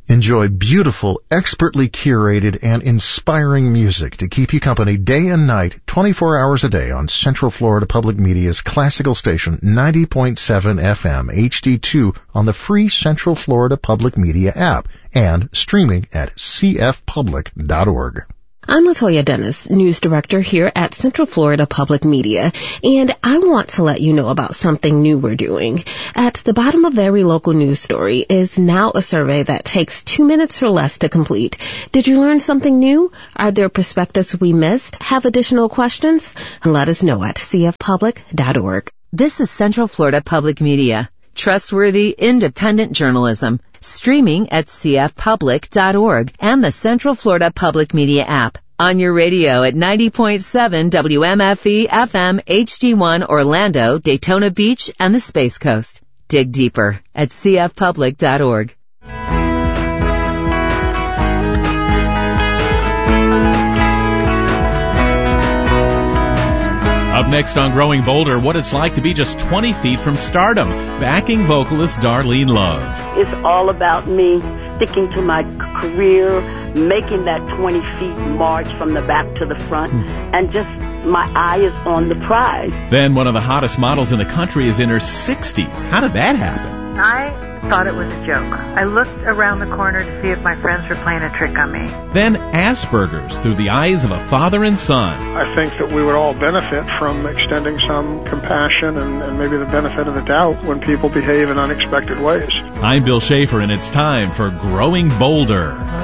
Enjoy beautiful, expertly curated, and inspiring music to keep you company day and night, 24 hours a day on Central Florida Public Media's classical station 90.7 FM HD2 on the free Central Florida Public Media app and streaming at cfpublic.org. I'm Latoya Dennis, News Director here at Central Florida Public Media, and I want to let you know about something new we're doing. At the bottom of every local news story is now a survey that takes 2 minutes or less to complete. Did you learn something new? Are there perspectives we missed? Have additional questions? Let us know at cfpublic.org. This is Central Florida Public Media. Trustworthy, independent journalism. Streaming at cfpublic.org and the Central Florida Public Media app. On your radio at 90.7 WMFE FM HD1 Orlando, Daytona Beach, and the Space Coast. Dig deeper at cfpublic.org. Up next on Growing Bolder, what it's like to be just 20 feet from stardom. Backing vocalist Darlene Love. It's all about me sticking to my career, making that 20 feet march from the back to the front, and just my eye is on the prize. Then one of the hottest models in the country is in her 60s. How did that happen? I thought it was a joke. I looked around the corner to see if my friends were playing a trick on me. Then Asperger's through the eyes of a father and son. I think that we would all benefit from extending some compassion and maybe the benefit of the doubt when people behave in unexpected ways. I'm Bill Schaefer, and it's time for Growing Bolder.